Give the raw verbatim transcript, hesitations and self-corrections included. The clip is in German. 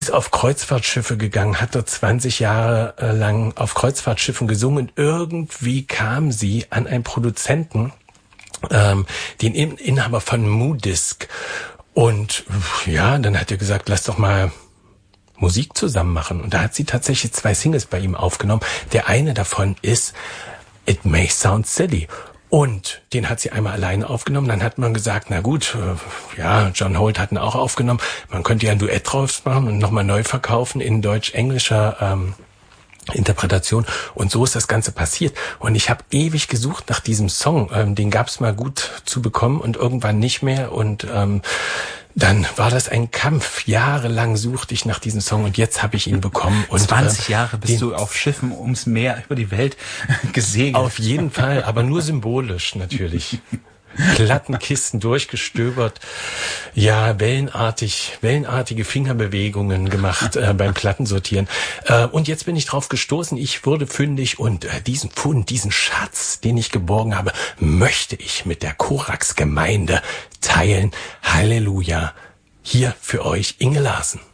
ist auf Kreuzfahrtschiffe gegangen, hat dort zwanzig Jahre lang auf Kreuzfahrtschiffen gesungen und irgendwie kam sie an einen Produzenten, ähm, den Inhaber von Moodisc. Und ja, dann hat er gesagt, lass doch mal Musik zusammen machen. Und da hat sie tatsächlich zwei Singles bei ihm aufgenommen. Der eine davon ist It May Sound Silly. Und den hat sie einmal alleine aufgenommen. Dann hat man gesagt, na gut, äh, ja, John Holt hat ihn auch aufgenommen. Man könnte ja ein Duett draus machen und nochmal neu verkaufen in deutsch-englischer ähm, Interpretation. Und so ist das Ganze passiert. Und ich habe ewig gesucht nach diesem Song. Ähm, den gab es mal gut zu bekommen und irgendwann nicht mehr. Und ähm, dann war das ein Kampf. Jahrelang suchte ich nach diesem Song und jetzt habe ich ihn bekommen. Und zwanzig Jahre bist du auf Schiffen ums Meer über die Welt gesegelt. Auf jeden Fall, aber nur symbolisch natürlich. Plattenkisten durchgestöbert, ja, wellenartig, wellenartige Fingerbewegungen gemacht äh, beim Plattensortieren. Äh, und jetzt bin ich drauf gestoßen, ich wurde fündig und äh, diesen Fund, diesen Schatz, den ich geborgen habe, möchte ich mit der Korax-Gemeinde teilen. Halleluja. Hier für euch Inge Larsen.